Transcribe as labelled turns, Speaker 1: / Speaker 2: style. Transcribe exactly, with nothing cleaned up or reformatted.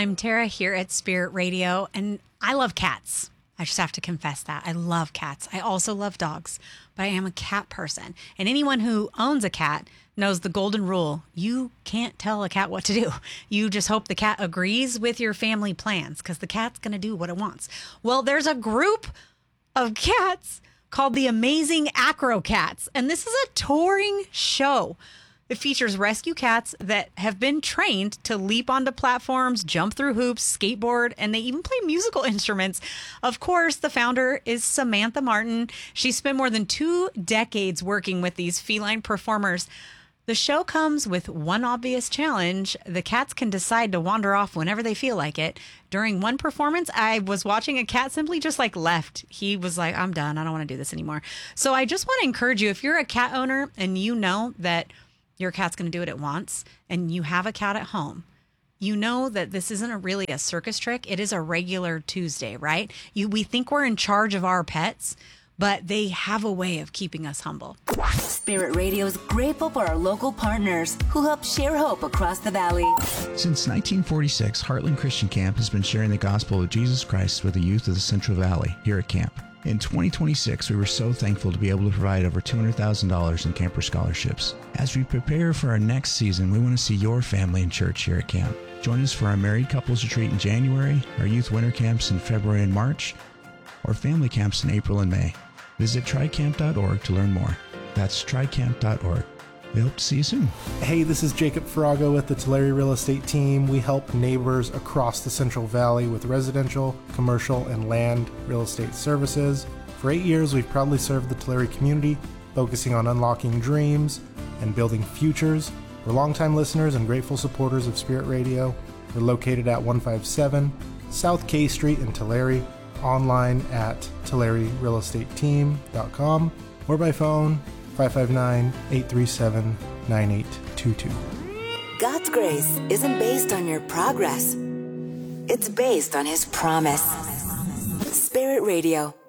Speaker 1: I'm Tara here at Spirit Radio, and I love cats. I just have to confess that. I love cats. I also love dogs, but I am a cat person. And anyone who owns a cat knows the golden rule. You can't tell a cat what to do. You just hope the cat agrees with your family plans because the cat's going to do what it wants. Well, there's a group of cats called the Amazing Acro Cats, and this is a touring show. It features rescue cats that have been trained to leap onto platforms, jump through hoops, skateboard, and they even play musical instruments. Of course, the founder is Samantha Martin. She spent more than two decades working with these feline performers. The show comes with one obvious challenge. The cats can decide to wander off whenever they feel like it. During one performance, I was watching a cat simply just like left. He was like, I'm done. I don't want to do this anymore. So I just want to encourage you, if you're a cat owner and you know that your cat's going to do what it wants, and you have a cat at home, you know that this isn't a really a circus trick. It is a regular Tuesday, right? You, we think we're in charge of our pets, but they have a way of keeping us humble.
Speaker 2: Spirit Radio is grateful for our local partners who help share hope across the valley.
Speaker 3: Since nineteen forty-six, Heartland Christian Camp has been sharing the gospel of Jesus Christ with the youth of the Central Valley here at camp. In twenty twenty-six, we were so thankful to be able to provide over two hundred thousand dollars in camper scholarships. As we prepare for our next season, we want to see your family in church here at camp. Join us for our married couples retreat in January, our youth winter camps in February and March, or family camps in April and May. Visit tri camp dot org to learn more. That's tri camp dot org. We hope to see you soon.
Speaker 4: Hey, this is Jacob Farago with the Tulare Real Estate Team. We help neighbors across the Central Valley with residential, commercial, and land real estate services. For eight years, we've proudly served the Tulare community, focusing on unlocking dreams and building futures. We're longtime listeners and grateful supporters of Spirit Radio. We're located at one fifty-seven South K Street in Tulare, online at tulare real estate team dot com, or by phone five five nine, eight three seven, nine eight two two.
Speaker 2: God's grace isn't based on your progress. It's based on His promise. Spirit Radio.